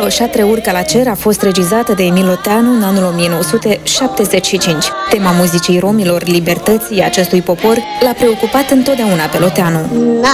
Șatre urcă la cer a fost regizată de Emil Oteanu în anul 1975. Tema muzicii romilor, libertății acestui popor, l-a preocupat întotdeauna pe Oteanu.